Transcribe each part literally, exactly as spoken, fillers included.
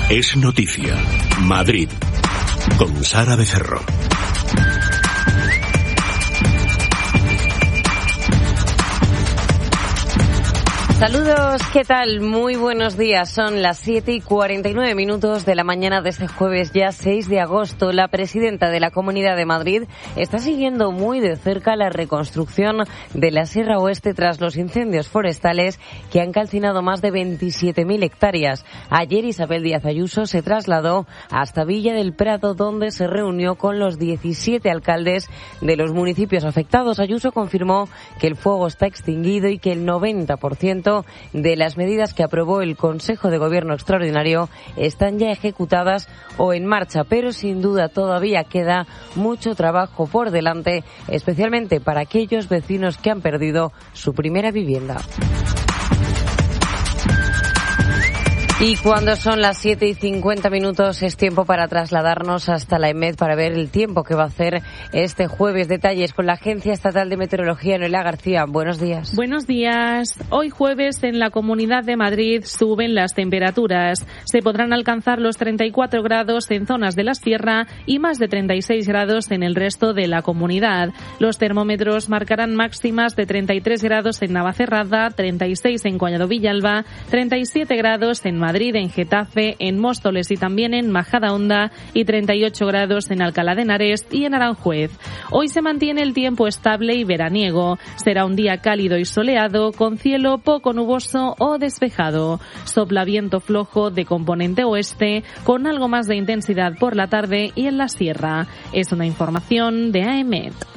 Es noticia. Madrid. Con Sara Becerro. Saludos, ¿qué tal? Muy buenos días. Son las siete y cuarenta y nueve minutos de la mañana de este jueves, ya seis de agosto. La presidenta de la Comunidad de Madrid está siguiendo muy de cerca la reconstrucción de la Sierra Oeste tras los incendios forestales que han calcinado más de veintisiete mil hectáreas. Ayer Isabel Díaz Ayuso se trasladó hasta Villa del Prado, donde se reunió con los diecisiete alcaldes de los municipios afectados. Ayuso confirmó que el fuego está extinguido y que el noventa por ciento de las medidas que aprobó el Consejo de Gobierno Extraordinario están ya ejecutadas o en marcha, pero sin duda todavía queda mucho trabajo por delante, especialmente para aquellos vecinos que han perdido su primera vivienda. Y cuando son las siete y cincuenta minutos es tiempo para trasladarnos hasta la EMET para ver el tiempo que va a hacer este jueves. Detalles con la Agencia Estatal de Meteorología, Noelia García. Buenos días. Buenos días. Hoy jueves en la Comunidad de Madrid suben las temperaturas. Se podrán alcanzar los treinta y cuatro grados en zonas de la sierra y más de treinta y seis grados en el resto de la comunidad. Los termómetros marcarán máximas de treinta y tres grados en Navacerrada, treinta y seis en Collado Villalba, treinta y siete grados en Madrid. Madrid, en Getafe, en Móstoles y también en Majadahonda y treinta y ocho grados en Alcalá de Henares y en Aranjuez. Hoy se mantiene el tiempo estable y veraniego. Será un día cálido y soleado con cielo poco nuboso o despejado. Sopla viento flojo de componente oeste con algo más de intensidad por la tarde y en la sierra. Es una información de A E M E T.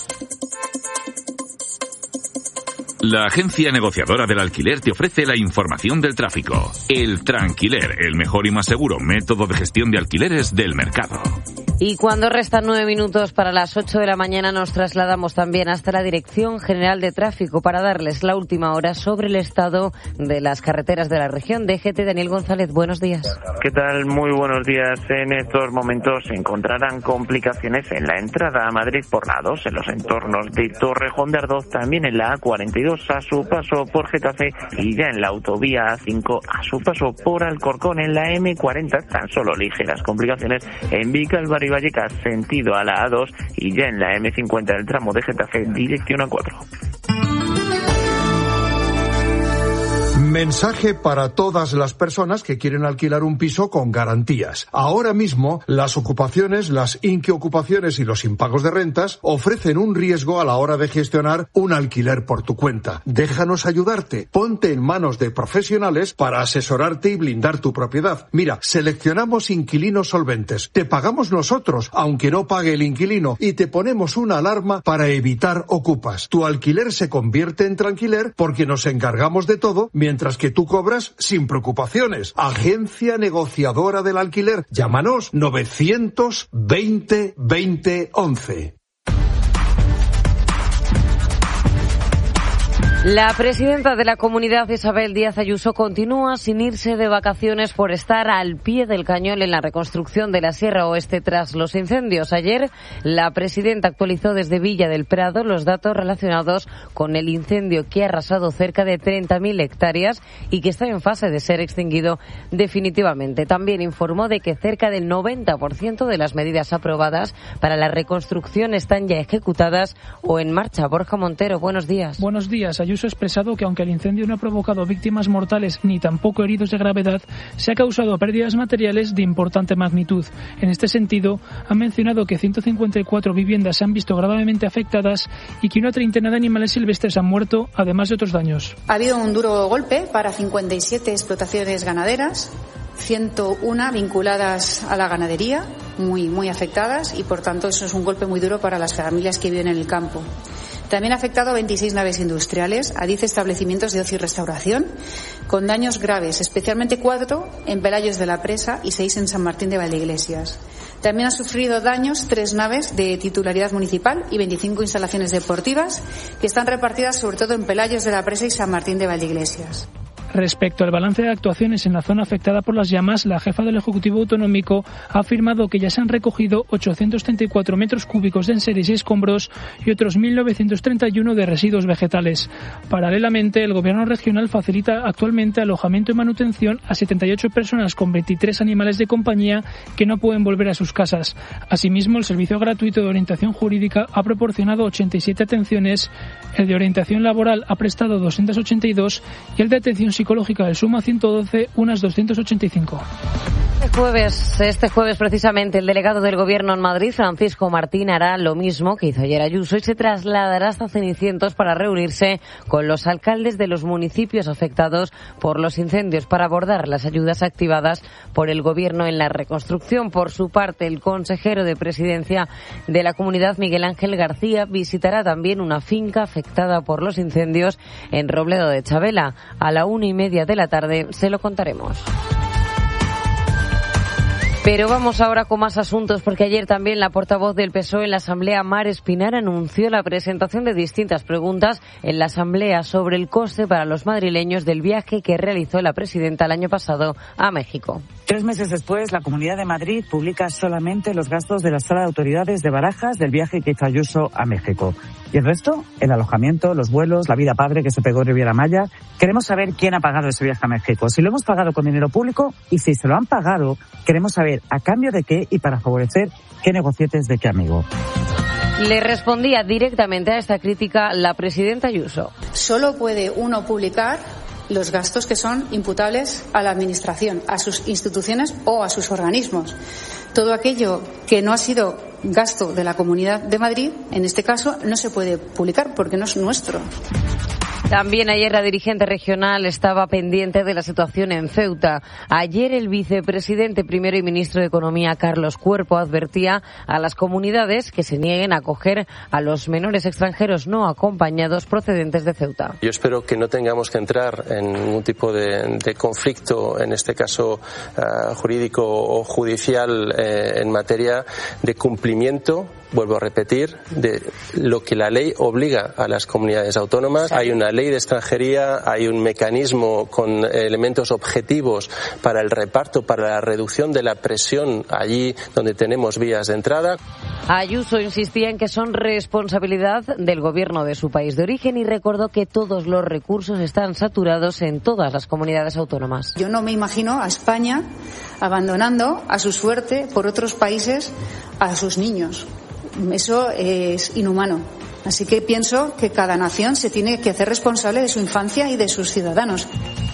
La agencia negociadora del alquiler te ofrece la información del tráfico. El Tranquiler, el mejor y más seguro método de gestión de alquileres del mercado. Y cuando restan nueve minutos para las ocho de la mañana nos trasladamos también hasta la Dirección General de Tráfico para darles la última hora sobre el estado de las carreteras de la región. D G T, Daniel González, buenos días. ¿Qué tal? Muy buenos días. En estos momentos se encontrarán complicaciones en la entrada a Madrid por la dos, en los entornos de Torrejón de Ardoz, también en la A cuarenta y dos a su paso por Getafe y ya en la autovía A cinco a su paso por Alcorcón. En la eme cuarenta tan solo ligeras complicaciones en Vicálvaro y Vallecas sentido a la A dos y ya en la eme cincuenta el tramo de Getafe dirección A cuatro. Mensaje para todas las personas que quieren alquilar un piso con garantías. Ahora mismo, las ocupaciones, las inquiocupaciones y los impagos de rentas ofrecen un riesgo a la hora de gestionar un alquiler por tu cuenta. Déjanos ayudarte. Ponte en manos de profesionales para asesorarte y blindar tu propiedad. Mira, seleccionamos inquilinos solventes. Te pagamos nosotros, aunque no pague el inquilino, y te ponemos una alarma para evitar ocupas. Tu alquiler se convierte en tranquiler porque nos encargamos de todo mientras que tú cobras sin preocupaciones. Agencia negociadora del alquiler. Llámanos novecientos veinte veinte once. La presidenta de la Comunidad, Isabel Díaz Ayuso, continúa sin irse de vacaciones por estar al pie del cañón en la reconstrucción de la Sierra Oeste tras los incendios. Ayer, la presidenta actualizó desde Villa del Prado los datos relacionados con el incendio que ha arrasado cerca de treinta mil hectáreas y que está en fase de ser extinguido definitivamente. También informó de que cerca del noventa por ciento de las medidas aprobadas para la reconstrucción están ya ejecutadas o en marcha. Borja Montero, buenos días. Buenos días. Ayuso ha expresado que aunque el incendio no ha provocado víctimas mortales ni tampoco heridos de gravedad, se ha causado pérdidas materiales de importante magnitud. En este sentido, ha mencionado que ciento cincuenta y cuatro viviendas se han visto gravemente afectadas y que una treintena de animales silvestres han muerto, además de otros daños. Ha habido un duro golpe para cincuenta y siete explotaciones ganaderas, ciento uno vinculadas a la ganadería, muy, muy afectadas, y por tanto eso es un golpe muy duro para las familias que viven en el campo. También ha afectado a veintiséis naves industriales, a diez establecimientos de ocio y restauración, con daños graves, especialmente cuatro en Pelayos de la Presa y seis en San Martín de Valdeiglesias. También han sufrido daños tres naves de titularidad municipal y veinticinco instalaciones deportivas que están repartidas sobre todo en Pelayos de la Presa y San Martín de Valdeiglesias. Respecto al balance de actuaciones en la zona afectada por las llamas, la jefa del Ejecutivo Autonómico ha afirmado que ya se han recogido ochocientos treinta y cuatro metros cúbicos de enseres y escombros y otros mil novecientos treinta y uno de residuos vegetales. Paralelamente, el Gobierno regional facilita actualmente alojamiento y manutención a setenta y ocho personas con veintitrés animales de compañía que no pueden volver a sus casas. Asimismo, el Servicio Gratuito de Orientación Jurídica ha proporcionado ochenta y siete atenciones, el de Orientación Laboral ha prestado doscientos ochenta y dos y el de Atención Psicológica del Suma ciento doce unas doscientos ochenta y cinco. Este jueves, este jueves precisamente, el delegado del Gobierno en Madrid, Francisco Martín, hará lo mismo que hizo ayer Ayuso y se trasladará hasta Cenicientos para reunirse con los alcaldes de los municipios afectados por los incendios para abordar las ayudas activadas por el Gobierno en la reconstrucción. Por su parte, el consejero de Presidencia de la Comunidad, Miguel Ángel García, visitará también una finca afectada por los incendios en Robledo de Chavela. A la una y media de la tarde se lo contaremos. Pero vamos ahora con más asuntos, porque ayer también la portavoz del P S O E en la Asamblea, Mar Espinar, anunció la presentación de distintas preguntas en la Asamblea sobre el coste para los madrileños del viaje que realizó la presidenta el año pasado a México. Tres meses después, la Comunidad de Madrid publica solamente los gastos de la Sala de Autoridades de Barajas del viaje que hizo Ayuso a México. ¿Y el resto? El alojamiento, los vuelos, la vida padre que se pegó en Riviera Maya. Queremos saber quién ha pagado ese viaje a México. Si lo hemos pagado con dinero público y si se lo han pagado, queremos saber a cambio de qué y para favorecer qué negocietes de qué amigo. Le respondía directamente a esta crítica la presidenta Ayuso. Solo puede uno publicar los gastos que son imputables a la Administración, a sus instituciones o a sus organismos. Todo aquello que no ha sido gasto de la Comunidad de Madrid, en este caso, no se puede publicar porque no es nuestro. También ayer la dirigente regional estaba pendiente de la situación en Ceuta. Ayer el vicepresidente primero y ministro de Economía, Carlos Cuerpo, advertía a las comunidades que se nieguen a acoger a los menores extranjeros no acompañados procedentes de Ceuta. Yo espero que no tengamos que entrar en ningún tipo de, de conflicto, en este caso uh, jurídico o judicial, eh, en materia de cumplimiento, vuelvo a repetir, de lo que la ley obliga a las comunidades autónomas. Hay una ley de extranjería, hay un mecanismo con elementos objetivos para el reparto, para la reducción de la presión allí donde tenemos vías de entrada. Ayuso insistía en que son responsabilidad del gobierno de su país de origen y recordó que todos los recursos están saturados en todas las comunidades autónomas. Yo no me imagino a España abandonando a su suerte por otros países a sus niños. Eso es inhumano. Así que pienso que cada nación se tiene que hacer responsable de su infancia y de sus ciudadanos.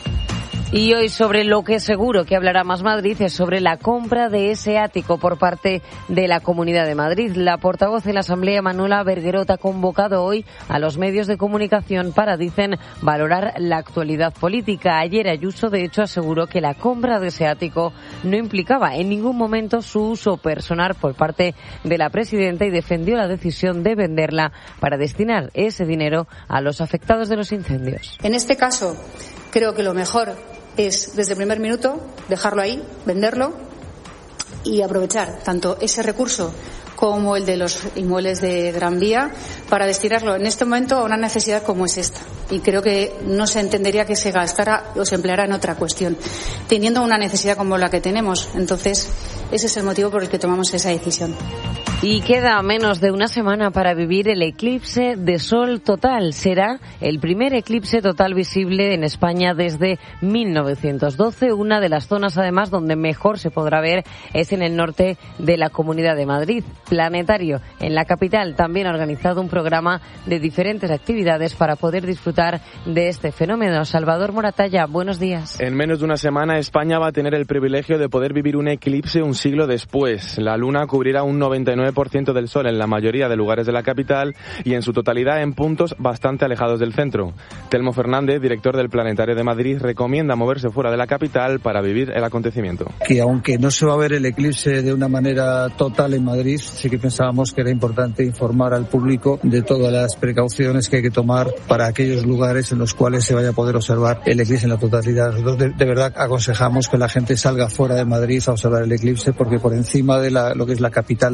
Y hoy sobre lo que seguro que hablará Más Madrid es sobre la compra de ese ático por parte de la Comunidad de Madrid. La portavoz de la Asamblea, Manuela Berguerot, ha convocado hoy a los medios de comunicación para, dicen, valorar la actualidad política. Ayer Ayuso, de hecho, aseguró que la compra de ese ático no implicaba en ningún momento su uso personal por parte de la presidenta y defendió la decisión de venderla para destinar ese dinero a los afectados de los incendios. En este caso, creo que lo mejor es, desde el primer minuto, dejarlo ahí, venderlo y aprovechar tanto ese recurso como el de los inmuebles de Gran Vía para destinarlo en este momento a una necesidad como es esta. Y creo que no se entendería que se gastara o se empleara en otra cuestión, teniendo una necesidad como la que tenemos. Entonces, ese es el motivo por el que tomamos esa decisión. Y queda menos de una semana para vivir el eclipse de sol total. Será el primer eclipse total visible en España desde mil novecientos doce. Una de las zonas, además, donde mejor se podrá ver es en el norte de la Comunidad de Madrid. Planetario, en la capital, también ha organizado un programa de diferentes actividades para poder disfrutar de este fenómeno. Salvador Moratalla, buenos días. En menos de una semana, España va a tener el privilegio de poder vivir un eclipse un siglo después. La luna cubrirá un noventa y nueve por ciento del sol en la mayoría de lugares de la capital y en su totalidad en puntos bastante alejados del centro. Telmo Fernández, director del Planetario de Madrid, recomienda moverse fuera de la capital para vivir el acontecimiento. Que aunque no se va a ver el eclipse de una manera total en Madrid, sí que pensábamos que era importante informar al público de todas las precauciones que hay que tomar para aquellos lugares en los cuales se vaya a poder observar el eclipse en la totalidad. Nosotros de, de verdad aconsejamos que la gente salga fuera de Madrid a observar el eclipse porque por encima de la, lo que es la capital de Madrid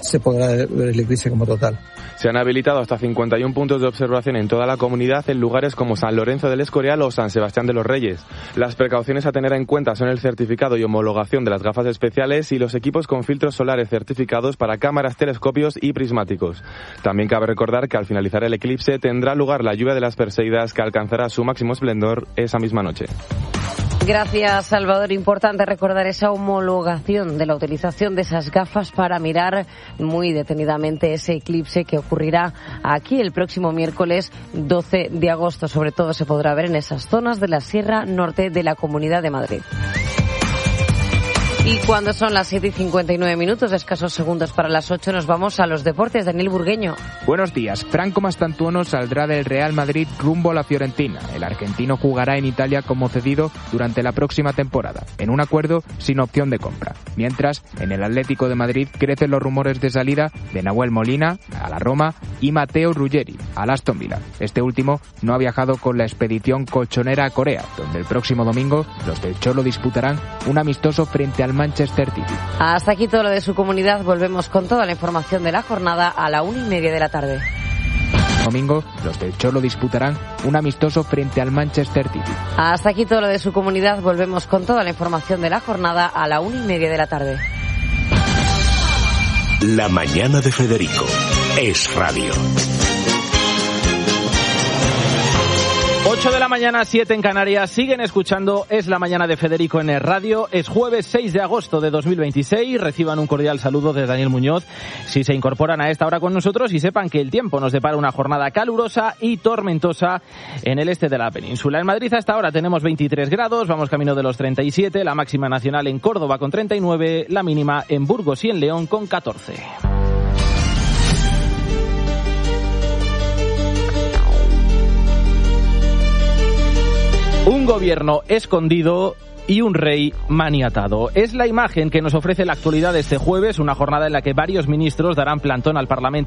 se podrá ver el eclipse como total. Se han habilitado hasta cincuenta y uno puntos de observación en toda la comunidad en lugares como San Lorenzo del Escorial o San Sebastián de los Reyes. Las precauciones a tener en cuenta son el certificado y homologación de las gafas especiales y los equipos con filtros solares certificados para cámaras, telescopios y prismáticos. También cabe recordar que al finalizar el eclipse tendrá lugar la lluvia de las Perseidas, que alcanzará su máximo esplendor esa misma noche. Gracias, Salvador. Importante recordar esa homologación de la utilización de esas gafas para mirar muy detenidamente ese eclipse que ocurrirá aquí el próximo miércoles doce de agosto. Sobre todo se podrá ver en esas zonas de la Sierra Norte de la Comunidad de Madrid. Y cuando son las siete y cincuenta y nueve minutos, escasos segundos para las ocho, nos vamos a los deportes. Daniel Burgueño. Buenos días. Franco Mastantuono saldrá del Real Madrid rumbo a la Fiorentina. El argentino jugará en Italia como cedido durante la próxima temporada, en un acuerdo sin opción de compra. Mientras, en el Atlético de Madrid crecen los rumores de salida de Nahuel Molina a la Roma y Matteo Ruggeri al Aston Villa. Este último no ha viajado con la expedición colchonera a Corea, donde el próximo domingo los del Cholo disputarán un amistoso frente al Manchester City. Hasta aquí todo lo de su comunidad. Volvemos con toda la información de la jornada a la una y media de la tarde. Domingo, los del Cholo disputarán un amistoso frente al Manchester City. Hasta aquí todo lo de su comunidad. Volvemos con toda la información de la jornada a la una y media de la tarde. La mañana de Federico es radio. ocho de la mañana, siete en Canarias, siguen escuchando Es la mañana de Federico en el radio. Es jueves seis de agosto de dos mil veintiséis, reciban un cordial saludo de Daniel Muñoz si se incorporan a esta hora con nosotros y sepan que el tiempo nos depara una jornada calurosa y tormentosa en el este de la península. En Madrid hasta ahora tenemos veintitrés grados, vamos camino de los treinta y siete, la máxima nacional en Córdoba con treinta y nueve, la mínima en Burgos y en León con catorce. Un gobierno escondido y un rey maniatado. Es la imagen que nos ofrece la actualidad de este jueves, una jornada en la que varios ministros darán plantón al Parlamento